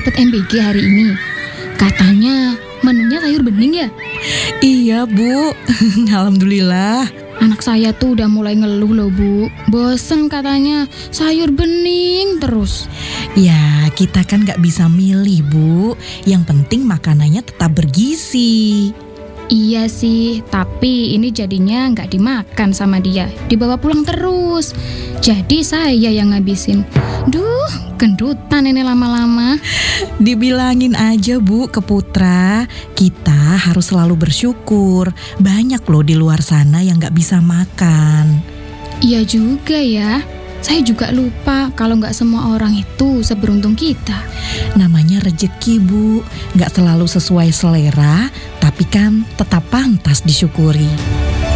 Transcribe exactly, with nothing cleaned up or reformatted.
dapat M B G hari ini. Katanya menunya sayur bening ya? Iya Bu, alhamdulillah. Anak saya tuh udah mulai ngeluh loh Bu. Bosen katanya, sayur bening terus. Ya kita kan gak bisa milih Bu. Yang penting makanannya tetap bergizi. Iya sih, tapi ini jadinya nggak dimakan sama dia, dibawa pulang terus. Jadi saya yang ngabisin. Duh, gendutan ini lama-lama. Dibilangin aja Bu ke Putra, kita harus selalu bersyukur. Banyak loh di luar sana yang gak bisa makan. Iya juga ya. Saya juga lupa kalau nggak semua orang itu seberuntung kita. Namanya rejeki Bu, gak selalu sesuai selera, tapi kan tetap pantas disyukuri.